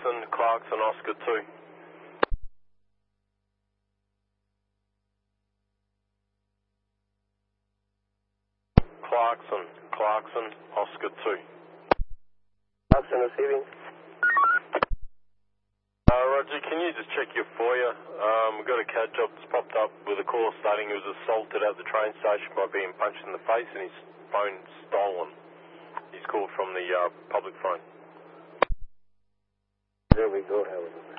Clarkson, Oscar 2. Clarkson, Oscar 2. Clarkson receiving. Roger, can you just check your FOIA? We've got a CAD job that's popped up with a call stating he was assaulted at the train station by being punched in the face and his phone stolen. He's called from the public phone. There we go, Helen.